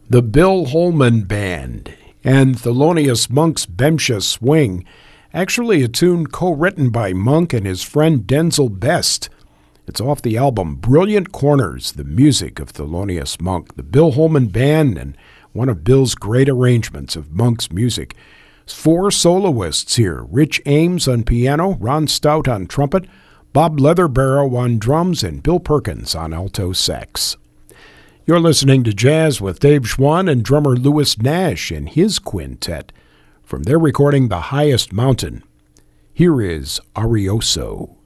The Bill Holman Band and Thelonious Monk's Bemsha Swing, actually a tune co-written by Monk and his friend Denzel Best. It's off the album Brilliant Corners, the music of Thelonious Monk, the Bill Holman Band, and one of Bill's great arrangements of Monk's music. 4 soloists here: Rich Ames on piano, Ron Stout on trumpet, Bob Leatherbarrow on drums, and Bill Perkins on alto sax. You're listening to Jazz with Dave Schwann and drummer Louis Nash and his quintet from their recording The Highest Mountain. Here is Arioso.